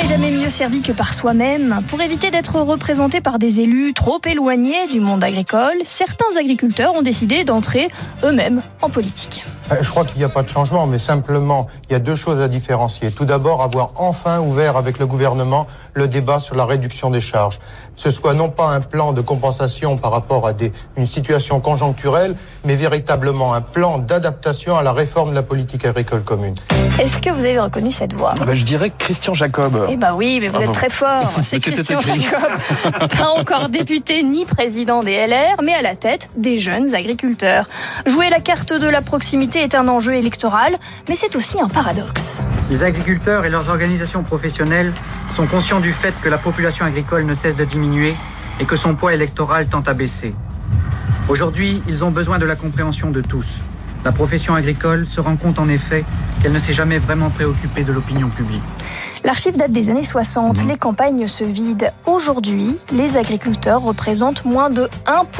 jamais mieux servi que par soi-même. Pour éviter d'être représentés par des élus trop éloignés du monde agricole, certains agriculteurs ont décidé d'entrer eux-mêmes en politique. Je crois qu'il n'y a pas de changement, mais simplement, il y a deux choses à différencier. Tout d'abord, avoir enfin ouvert avec le gouvernement le débat sur la réduction des charges. Ce soit non pas un plan de compensation par rapport à une situation conjoncturelle, mais véritablement un plan d'adaptation à la réforme de la politique agricole commune. Est-ce que vous avez reconnu cette voix ? Je dirais Christian Jacob. Eh ben oui, mais vous êtes très fort. C'est Christian Jacob, pas encore député ni président des LR, mais à la tête des jeunes agriculteurs. Jouer la carte de la proximité est un enjeu électoral, mais c'est aussi un paradoxe. Les agriculteurs et leurs organisations professionnelles sont conscients du fait que la population agricole ne cesse de diminuer et que son poids électoral tend à baisser. Aujourd'hui, ils ont besoin de la compréhension de tous. La profession agricole se rend compte en effet qu'elle ne s'est jamais vraiment préoccupée de l'opinion publique. L'archive date des années 60, les campagnes se vident. Aujourd'hui, les agriculteurs représentent moins de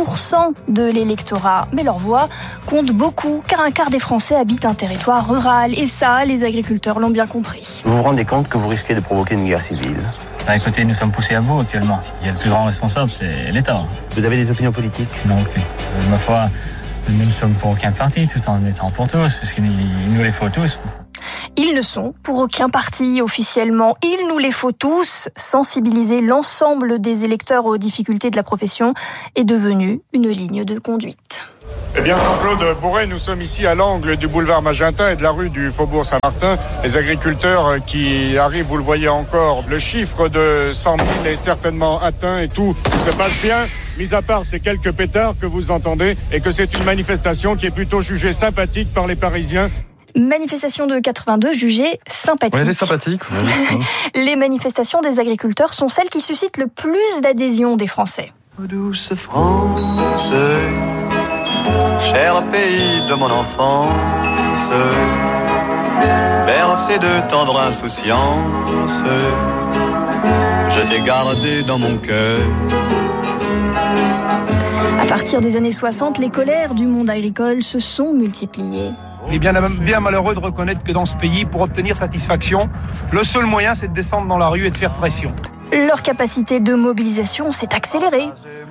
1% de l'électorat. Mais leur voix compte beaucoup, car un quart des Français habitent un territoire rural. Et ça, les agriculteurs l'ont bien compris. Vous vous rendez compte que vous risquez de provoquer une guerre civile ? Écoutez, nous sommes poussés à bout actuellement. Il y a le plus grand responsable, c'est l'État. Vous avez des opinions politiques ? Non plus. Ma foi, nous ne sommes pour aucun parti, tout en étant pour tous, parce qu'il nous les faut tous. Ils ne sont pour aucun parti officiellement. Il nous les faut tous. Sensibiliser l'ensemble des électeurs aux difficultés de la profession est devenu une ligne de conduite. Eh bien, Jean-Claude Bourret, nous sommes ici à l'angle du boulevard Magenta et de la rue du Faubourg Saint-Martin. Les agriculteurs qui arrivent, vous le voyez encore, le chiffre de 100 000 est certainement atteint et tout se passe bien, mis à part ces quelques pétards que vous entendez et que c'est une manifestation qui est plutôt jugée sympathique par les Parisiens. Manifestation de 82 jugée sympathique. Oui, elle est sympathique. Les manifestations des agriculteurs sont celles qui suscitent le plus d'adhésion des Français. Douce France, cher pays de mon enfance, bercé de tendre insouciance, je t'ai gardé dans mon cœur. À partir des années 60, les colères du monde agricole se sont multipliées. Il est bien malheureux de reconnaître que dans ce pays, pour obtenir satisfaction, le seul moyen, c'est de descendre dans la rue et de faire pression. Leur capacité de mobilisation s'est accélérée.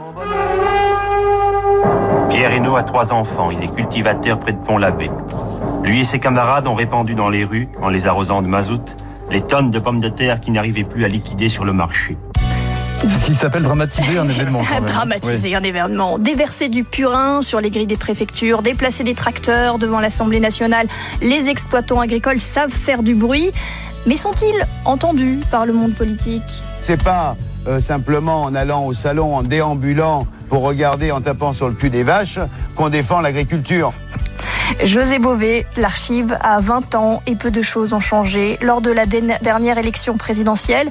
Pierre Hainaut a 3 enfants. Il est cultivateur près de Pont-l'Abbé. Lui et ses camarades ont répandu dans les rues, en les arrosant de mazout, les tonnes de pommes de terre qui n'arrivaient plus à liquider sur le marché. C'est ce qui s'appelle dramatiser un événement. Dramatiser un événement. Déverser du purin sur les grilles des préfectures, déplacer des tracteurs devant l'Assemblée nationale. Les exploitants agricoles savent faire du bruit. Mais sont-ils entendus par le monde politique ? C'est pas simplement en allant au salon, en déambulant pour regarder, en tapant sur le cul des vaches, qu'on défend l'agriculture. José Bové, l'archive a 20 ans et peu de choses ont changé. Lors de la dernière élection présidentielle,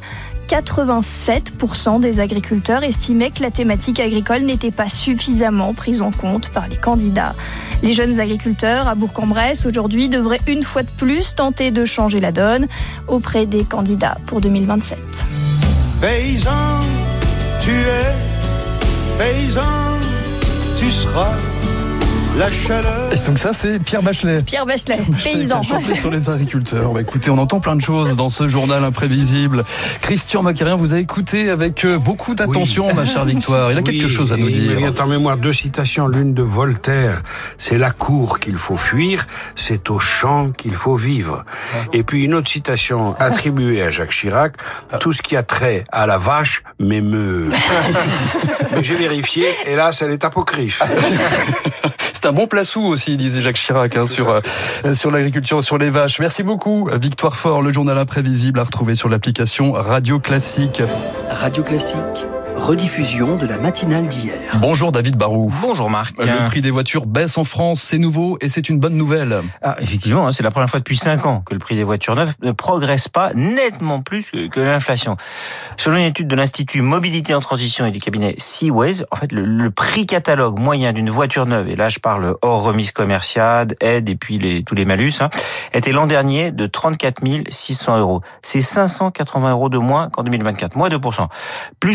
87% des agriculteurs estimaient que la thématique agricole n'était pas suffisamment prise en compte par les candidats. Les jeunes agriculteurs à Bourg-en-Bresse aujourd'hui devraient une fois de plus tenter de changer la donne auprès des candidats pour 2027. Paysan, tu es, paysan, tu seras. La chaleur. Et donc ça, c'est Pierre Bachelet. Pierre Bachelet, paysan. Chanté sur les agriculteurs. Écoutez, on entend plein de choses dans ce journal imprévisible. Christian Macquarien, vous a écouté avec beaucoup d'attention, ma chère Victoire. Il a quelque chose à nous dire. Il me vient en mémoire 2 citations. L'une de Voltaire, c'est la cour qu'il faut fuir, c'est au champ qu'il faut vivre. Et puis une autre citation attribuée à Jacques Chirac, tout ce qui a trait à la vache m'émeut. Mais j'ai vérifié, hélas, elle est apocryphe. C'est un bon placou aussi, disait Jacques Chirac, sur l'agriculture, sur les vaches. Merci beaucoup, Victoire Fort, le journal imprévisible à retrouver sur l'application Radio Classique. Radio Classique, rediffusion de la matinale d'hier. Bonjour David Barou. Bonjour Marc. Le prix des voitures baisse en France, c'est nouveau et c'est une bonne nouvelle. Ah, effectivement, c'est la première fois depuis 5 ans que le prix des voitures neuves ne progresse pas nettement plus que l'inflation. Selon une étude de l'Institut Mobilité en Transition et du cabinet Seaways, en fait, le prix catalogue moyen d'une voiture neuve, et là je parle hors remise commerciale, aide et puis tous les malus, était l'an dernier de 34 600 €. C'est 580 € de moins qu'en 2024, moins 2%. Plus que la baisse,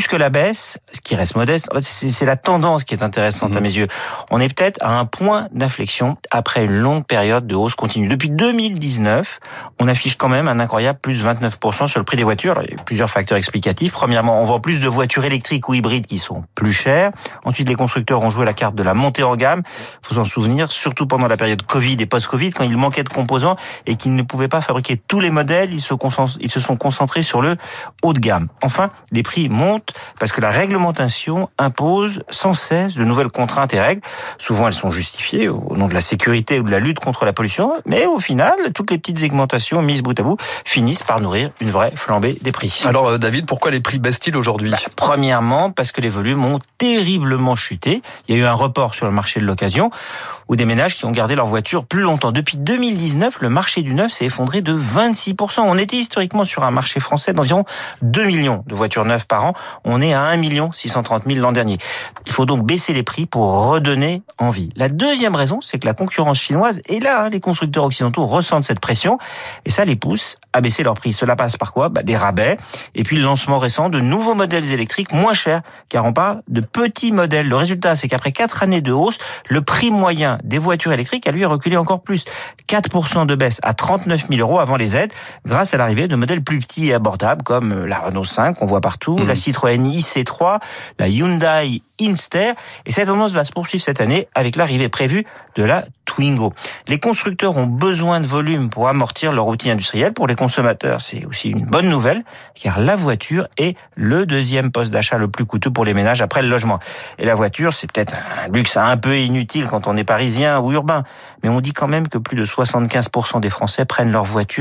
baisse, ce qui reste modeste. En fait, c'est la tendance qui est intéressante à mes yeux. On est peut-être à un point d'inflexion après une longue période de hausse continue. Depuis 2019, on affiche quand même un incroyable plus 29% sur le prix des voitures. Alors, il y a plusieurs facteurs explicatifs. Premièrement, on vend plus de voitures électriques ou hybrides qui sont plus chères. Ensuite, les constructeurs ont joué la carte de la montée en gamme. Il faut s'en souvenir, surtout pendant la période Covid et post-Covid, quand il manquait de composants et qu'ils ne pouvaient pas fabriquer tous les modèles, ils se sont concentrés sur le haut de gamme. Enfin, les prix montent parce que la réglementation impose sans cesse de nouvelles contraintes et règles. Souvent, elles sont justifiées au nom de la sécurité ou de la lutte contre la pollution, mais au final, toutes les petites augmentations mises bout à bout finissent par nourrir une vraie flambée des prix. Alors David, pourquoi les prix baissent-ils aujourd'hui ? Premièrement, parce que les volumes ont terriblement chuté. Il y a eu un report sur le marché de l'occasion ou des ménages qui ont gardé leur voiture plus longtemps. Depuis 2019, le marché du neuf s'est effondré de 26%. On était historiquement sur un marché français d'environ 2 millions de voitures neuves par an. On est à 1 630 000 l'an dernier. Il faut donc baisser les prix pour redonner envie. La deuxième raison, c'est que la concurrence chinoise est là. Les constructeurs occidentaux ressentent cette pression et ça les pousse à baisser leurs prix. Cela passe par quoi ? Des rabais et puis le lancement récent de nouveaux modèles électriques moins chers, car on parle de petits modèles. Le résultat, c'est qu'après 4 années de hausse, le prix moyen des voitures électriques a lui reculé encore plus. 4% de baisse à 39 000 € avant les aides, grâce à l'arrivée de modèles plus petits et abordables comme la Renault 5 qu'on voit partout, la Citroën IC3, la Hyundai Inster. Et cette tendance va se poursuivre cette année avec l'arrivée prévue de la Twingo. Les constructeurs ont besoin de volume pour amortir leur outil industriel. Pour les consommateurs, c'est aussi une bonne nouvelle, car la voiture est le deuxième poste d'achat le plus coûteux pour les ménages après le logement. Et la voiture, c'est peut-être un luxe un peu inutile quand on est parisien ou urbain, mais on dit quand même que plus de 75% des Français prennent leur voiture